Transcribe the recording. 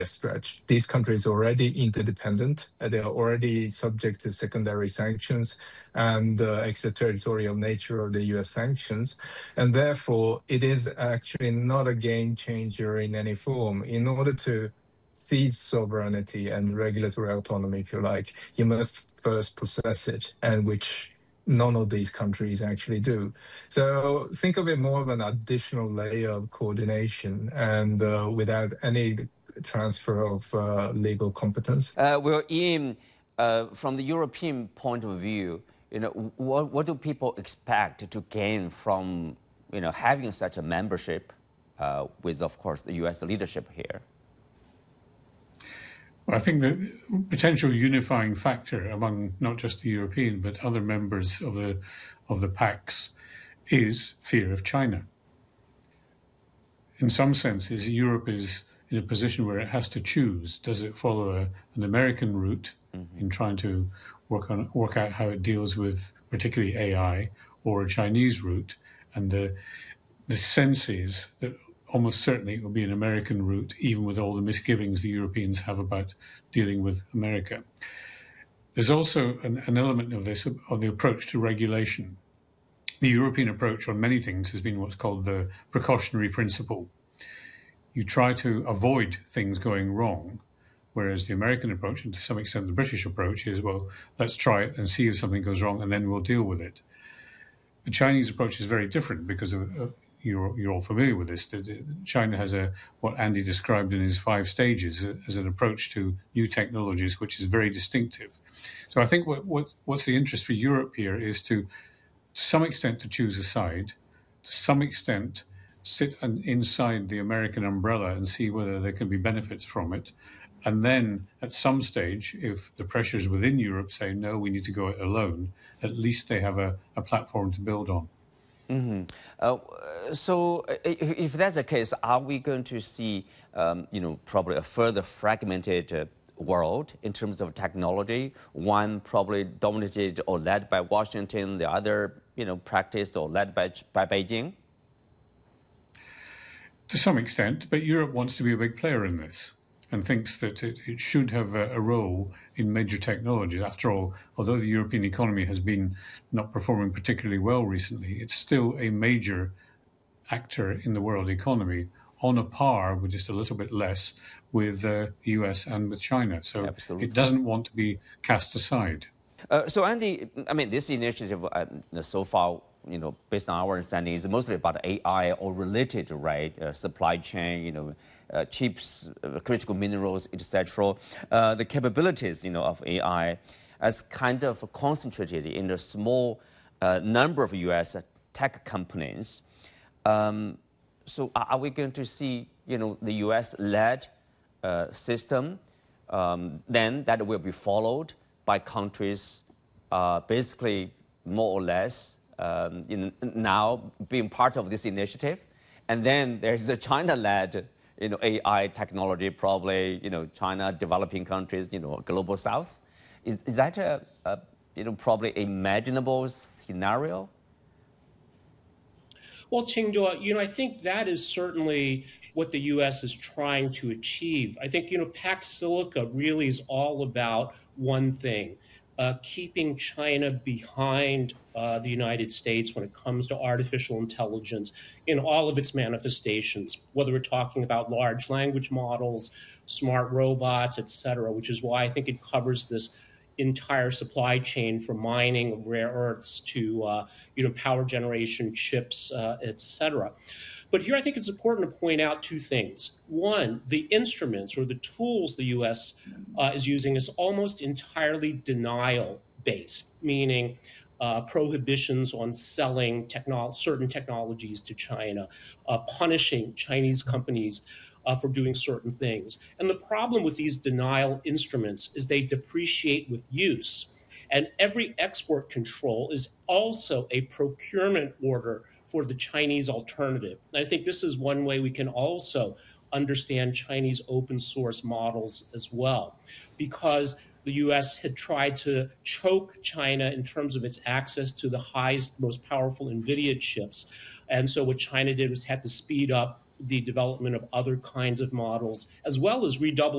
stretch. These countries are already interdependent. They are already subject to secondary sanctions and the extraterritorial nature of the US sanctions. And therefore, it is actually not a game changer in any form. In order to seize sovereignty and regulatory autonomy, if you like, you must first possess it, and which none of these countries actually do. So think of it more of an additional layer of coordination and without any transfer of legal competence. Well, Ian, from the European point of view, what do people expect to gain from having such a membership with, of course, the U.S. leadership here? Well, I think the potential unifying factor among not just the European but other members of the PACS is fear of China. In some senses, Europe is in a position where it has to choose. Does it follow an American route in trying to work out how it deals with particularly AI, or a Chinese route? And the sense is that almost certainly it will be an American route, even with all the misgivings the Europeans have about dealing with America. There's also an element of this on the approach to regulation. The European approach on many things has been what's called the precautionary principle. You try to avoid things going wrong, whereas the American approach, and to some extent the British approach, is, well, let's try it and see if something goes wrong, and then we'll deal with it. The Chinese approach is very different because you're all familiar with this. China has what Andy described in his 5 stages as an approach to new technologies, which is very distinctive. So I think what's the interest for Europe here is to some extent to choose a side, to some extent sit inside the American umbrella and see whether there can be benefits from it. And then at some stage, if the pressures within Europe say, no, we need to go it alone, at least they have a platform to build on. So if that's the case, are we going to see, probably a further fragmented world in terms of technology, one probably dominated or led by Washington, the other, practiced or led by Beijing? To some extent, but Europe wants to be a big player in this and thinks that it should have a role in major technologies. After all, although the European economy has been not performing particularly well recently, it's still a major actor in the world economy, on a par with just a little bit less with the US and with China. So Absolutely. It doesn't want to be cast aside. So Andy, this initiative so far, based on our understanding, is mostly about AI or related, right? Supply chain, chips, critical minerals, etc. The capabilities, of AI as kind of concentrated in a small number of US tech companies. So are we going to see, the US-led system, then that will be followed by countries basically more or less now being part of this initiative? And then there's a China-led, AI technology, probably, China, developing countries, global south. Is that probably a imaginable scenario? Well, Qingduo, I think that is certainly what the U.S. is trying to achieve. I think, Pax Silica really is all about one thing, keeping China behind the United States when it comes to artificial intelligence in all of its manifestations, whether we're talking about large language models, smart robots, et cetera, which is why I think it covers this entire supply chain from mining of rare earths to power generation, chips, et cetera. But here I think it's important to point out 2 things. One, the instruments or the tools the U.S. Is using is almost entirely denial-based, meaning prohibitions on selling certain technologies to China, punishing Chinese companies for doing certain things. And the problem with these denial instruments is they depreciate with use. And every export control is also a procurement order for the Chinese alternative. And I think this is one way we can also understand Chinese open source models as well, because the US had tried to choke China in terms of its access to the highest, most powerful NVIDIA chips. And so what China did was had to speed up the development of other kinds of models, as well as redouble